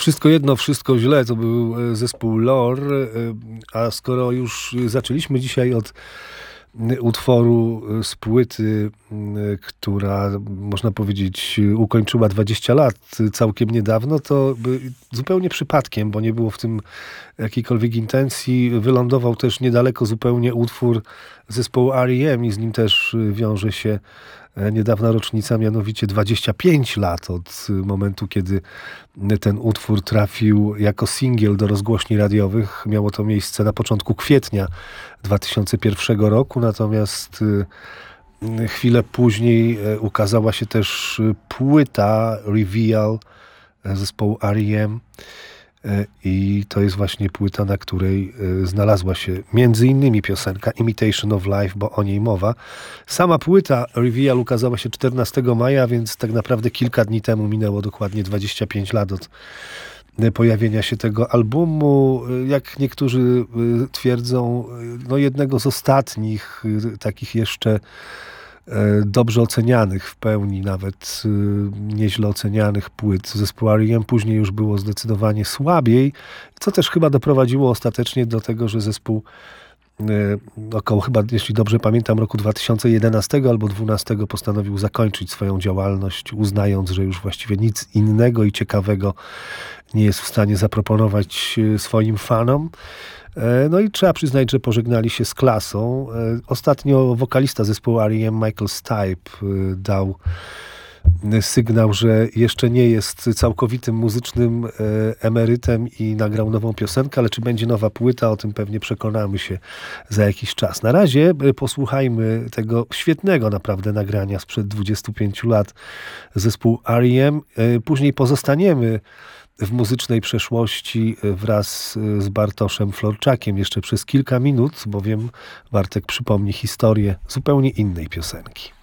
Wszystko jedno, wszystko źle, to był zespół Lore, a skoro już zaczęliśmy dzisiaj od utworu z płyty, która można powiedzieć ukończyła 20 lat całkiem niedawno, to zupełnie przypadkiem, bo nie było w tym jakiejkolwiek intencji, wylądował też niedaleko zupełnie utwór zespołu R.E.M. i z nim też wiąże się niedawna rocznica, mianowicie 25 lat od momentu, kiedy ten utwór trafił jako singiel do rozgłośni radiowych. Miało to miejsce na początku kwietnia 2001 roku, natomiast chwilę później ukazała się też płyta Reveal zespołu R.E.M. I to jest właśnie płyta, na której znalazła się między innymi piosenka Imitation of Life, bo o niej mowa. Sama płyta Reveal ukazała się 14 maja, więc tak naprawdę kilka dni temu minęło dokładnie 25 lat od pojawienia się tego albumu. Jak niektórzy twierdzą, no jednego z ostatnich takich jeszcze dobrze ocenianych, w pełni nawet nieźle ocenianych płyt zespołu R.E.M. Później już było zdecydowanie słabiej, co też chyba doprowadziło ostatecznie do tego, że zespół około chyba, jeśli dobrze pamiętam, roku 2011 albo 2012 postanowił zakończyć swoją działalność, uznając, że już właściwie nic innego i ciekawego nie jest w stanie zaproponować swoim fanom. No i trzeba przyznać, że pożegnali się z klasą. Ostatnio wokalista zespołu R.E.M. Michael Stipe dał sygnał, że jeszcze nie jest całkowitym muzycznym emerytem i nagrał nową piosenkę, ale czy będzie nowa płyta, o tym pewnie przekonamy się za jakiś czas. Na razie posłuchajmy tego świetnego naprawdę nagrania sprzed 25 lat zespołu R.E.M. Później pozostaniemy w muzycznej przeszłości wraz z Bartoszem Florczakiem jeszcze przez kilka minut, bowiem Bartek przypomni historię zupełnie innej piosenki.